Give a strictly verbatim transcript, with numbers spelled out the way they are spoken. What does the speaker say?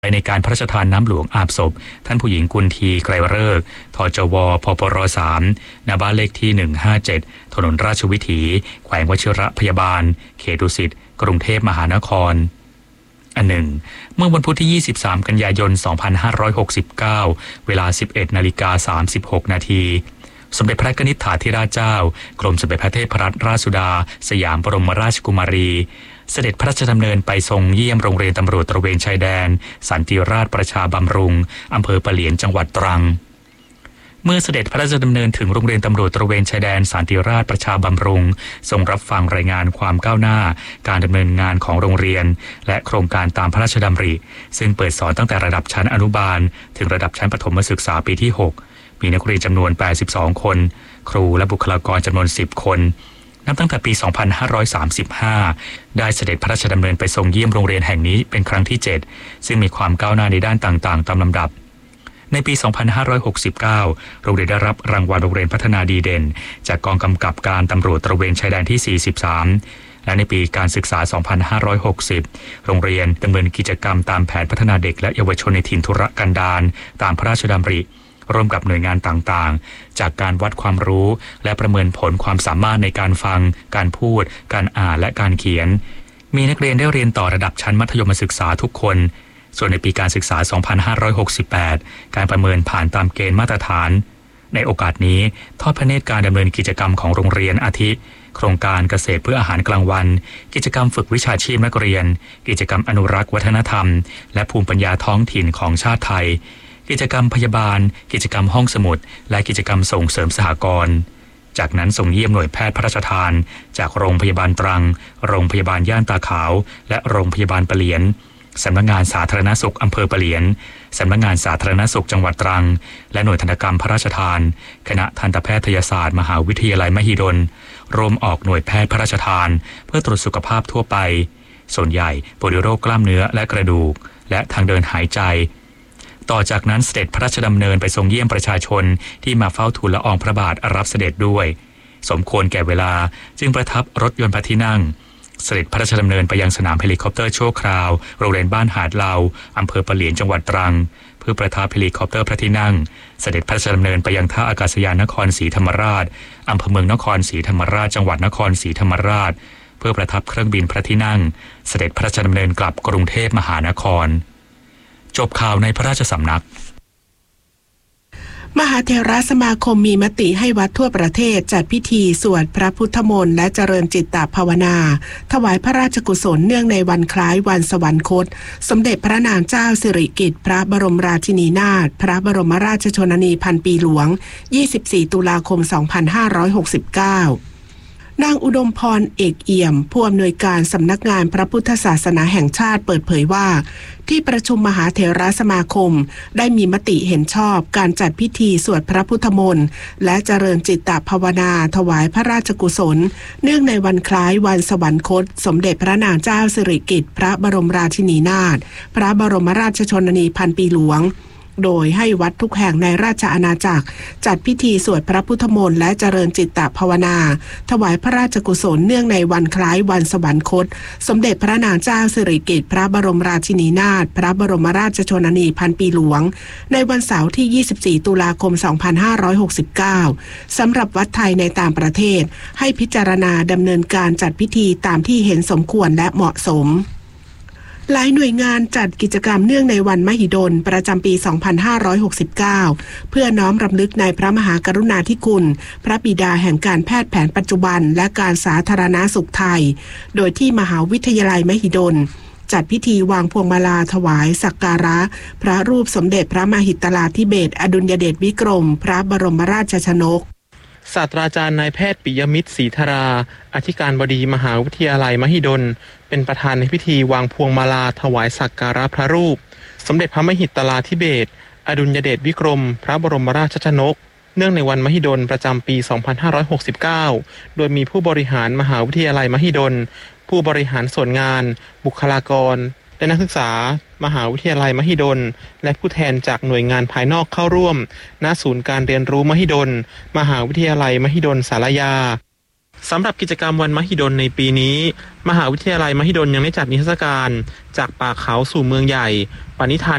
ในการพระราชทานน้ำหลวงอาบศพท่านผู้หญิงกุลทีไกรฤกษ์ทจวพปรสามณบ้านเลขที่หนึ่งห้าเจ็ดถนนราชวิถีแขวงวชิรพยาบาลเขตดุสิตกรุงเทพมหานครอันหนึ่งเมื่อวันพุธที่ยี่สิบสามกันยายนสองพันห้าร้อยหกสิบเก้าเวลา สิบเอ็ดนาฬิกาสามสิบหกนาทีสมเด็จพระนิธิถาธิราชเจ้ากรมสมเด็จพระเทพรัตนราชสุดาสยามบรมราชกุมารีเสด็จพระราชดำเนินไปทรงเยี่ยมโรงเรียนตำรวจตระเวนชายแดนสันติราษฎร์ประชาบำรุงอำเภอปะเหลียนจังหวัดตรังเมื่อเสด็จพระราชดำเนินถึงโรงเรียนตำรวจตระเวนชายแดนสันติราษฎร์ประชาบำรุงทรงรับฟังรายงานความก้าวหน้าการดำเนินงานของโรงเรียนและโครงการตามพระราชดำริซึ่งเปิดสอนตั้งแต่ระดับชั้นอนุบาลถึงระดับชั้นประถมศึกษาปีที่หกมีนักเรียนจำนวนแปดสิบสองคนครูและบุคลากรจำนวนสิบคนนับตั้งแต่ปีสองพันห้าร้อยสามสิบห้าได้เสด็จพระราชดำเนินไปทรงเยี่ยมโรงเรียนแห่งนี้เป็นครั้งที่เจ็ดซึ่งมีความก้าวหน้าในด้านต่างๆตามลำดับในปีสองพันห้าร้อยหกสิบเก้าโรงเรียนได้รับรางวัลโรงเรียนพัฒนาดีเด่นจากกองกำกับการตำรวจตระเวนชายแดนที่สี่สิบสามและในปีการศึกษาสองพันห้าร้อยหกสิบโรงเรียนดำเนินกิจกรรมตามแผนพัฒนาเด็กและเยาวชนในถิ่นทุรกันดารตามพระราชดำริร่วมกับหน่วยงานต่างๆจากการวัดความรู้และประเมินผลความสามารถในการฟังการพูดการอ่านและการเขียนมีนักเรียนได้เรียนต่อระดับชั้นมัธยมศึกษาทุกคนส่วนในปีการศึกษาสองพันห้าร้อยหกสิบแปดการประเมินผ่านตามเกณฑ์มาตรฐานในโอกาสนี้ทอดพระเนตรการดำเนินกิจกรรมของโรงเรียนอาทิโครงการเกษตรเพื่ออาหารกลางวันกิจกรรมฝึกวิชาชีพนักเรียนกิจกรรมอนุรักษ์วัฒนธรรมและภูมิปัญญาท้องถิ่นของชาติไทยกิจกรรมพยาบาลกิจกรรมห้องสมุดและกิจกรรมส่งเสริมสหกรณ์จากนั้นส่งเยี่ยมหน่วยแพทย์พระราชทานจากโรงพยาบาลตรังโรงพยาบาลย่านตาขาวและโรงพยาบาลปะเหลียนสำนักงานสาธารณสุขอำเภอปะเหลียนสำนักงานสาธารณสุขจังหวัดตรังและหน่วยทันตกรรมพระราชทานคณะทันตแพทยศาสตร์มหาวิทยาลัยมหิดลร่วมออกหน่วยแพทย์พระราชทานเพื่อตรวจสุขภาพทั่วไปส่วนใหญ่ป่วยด้วยโรคกล้ามเนื้อและกระดูกและทางเดินหายใจต่อจากนั้นเสด็จพระราชดำเนินไปทรงเยี่ยมประชาชนที่มาเฝ้าทูลละอองพระบาทรับเสด็จด้วยสมควรแก่เวลาจึงประทับรถยนต์พระที่นั่งเสด็จพระราชดำเนินไปยังสนามเฮลิคอปเตอร์ชั่วคราวโรงเรียนบ้านหาดเหลาอำเภอปะเหลียนจังหวัดตรังเพื่อประทับเฮลิคอปเตอร์พระที่นั่งเสด็จพระราชดำเนินไปยังท่าอากาศยานนครศรีธรรมราชอำเภอเมืองนครศรีธรรมราชจังหวัดนครศรีธรรมราชเพื่อประทับเครื่องบินพระที่นั่งเสด็จพระราชดำเนินกลับกรุงเทพมหานครจบข่าวในพระราชสำนักมหาเถรสมาคมมีมติให้วัดทั่วประเทศจัดพิธีสวดพระพุทธมนต์และเจริญจิตตภาวนาถวายพระราชกุศลเนื่องในวันคล้ายวันสวรรคตสมเด็จพระนางเจ้าสิริกิติ์พระบรมราชินีนาถพระบรมราชชนนีพันปีหลวงยี่สิบสี่ตุลาคมสองพันห้าร้อยหกสิบเก้านางอุดมพรเอกเอี่ยมผู้อำนวยการสำนักงานพระพุทธศาสนาแห่งชาติเปิดเผยว่าที่ประชุมมหาเถรสมาคมได้มีมติเห็นชอบการจัดพิธีสวดพระพุทธมนต์และเจริญจิตตภาวนาถวายพระราชกุศลเนื่องในวันคล้ายวันสวรรคตสมเด็จพระนางเจ้าสิริกิติ์พระบรมราชินีนาถพระบรมราชชนนีพันปีหลวงโดยให้วัดทุกแห่งในราชอาณาจักรจัดพิธีสวดพระพุทธมนต์และเจริญจิตตภาวนาถวายพระราชกุศลเนื่องในวันคล้ายวันสวรรคตสมเด็จพระนางเจ้าสิริกิติ์พระบรมราชินีนาถพระบรมราชชนนีพันปีหลวงในวันเสาร์ที่ยี่สิบสี่ตุลาคมสองพันห้าร้อยหกสิบเก้าสำหรับวัดไทยในต่างประเทศให้พิจารณาดำเนินการจัดพิธีตามที่เห็นสมควรและเหมาะสมหลายหน่วยงานจัดกิจกรรมเนื่องในวันมหิดลประจำปีสองพันห้าร้อยหกสิบเก้าเพื่อน้อมรำลึกในพระมหากรุณาธิคุณพระบิดาแห่งการแพทย์แผนปัจจุบันและการสาธารณสุขไทยโดยที่มหาวิทยาลัยมหิดลจัดพิธีวางพวงมาลาถวายสักการะพระรูปสมเด็จพระมหิตลาธิเบศรอดุลยเดชวิกรมพระบรมราชชนกศาสตราจารย์นายแพทย์ปิยมิตรศรีธาราอธิการบดีมหาวิทยาลัยมหิดลเป็นประธานในพิธีวางพวงมาลาถวายสักการะพระรูปสมเด็จพระมหิตลาธิเบศรอดุลยเดชวิกรมพระบรมราชชนกเนื่องในวันมหิดลประจำปีสองพันห้าร้อยหกสิบเก้าโดยมีผู้บริหารมหาวิทยาลัยมหิดลผู้บริหารส่วนงานบุคลากรและนักศึกษามหาวิทยาลัยมหิดลและผู้แทนจากหน่วยงานภายนอกเข้าร่วมณศูนย์การเรียนรู้มหิดลมหาวิทยาลัยมหิดลศาลายาสำหรับกิจกรรมวันมหิดลในปีนี้มหาวิทยาลัยมหิดลยังได้จัดนิทรรศการจากป่าเขาสู่เมืองใหญ่ปณิธาน